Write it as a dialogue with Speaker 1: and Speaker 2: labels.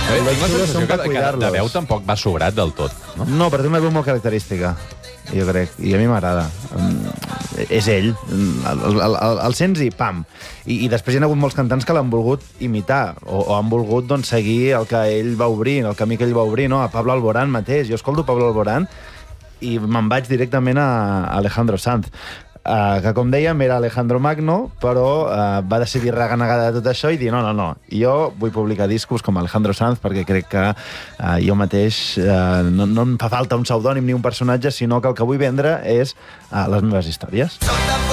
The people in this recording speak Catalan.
Speaker 1: Tinc la sensació que de veu tampoc va sobrat del tot.
Speaker 2: No, però té una veu molt característica, jo crec, i a mi m'agrada. És ell, el sents i pam. I després hi ha hagut molts cantants que l'han volgut imitar, o han volgut doncs, seguir el que ell va obrir, el camí que ell va obrir, no? A Pablo Alborán mateix. Jo escolto Pablo Alborán i me'n vaig directament a Alejandro Sanz, que, com dèiem, era Alejandro Magno, però va decidir renegar de tot això i dir no, jo vull publicar discos com Alejandro Sanz perquè crec que jo mateix no em fa falta un pseudònim ni un personatge, sinó que el que vull vendre és les meves històries.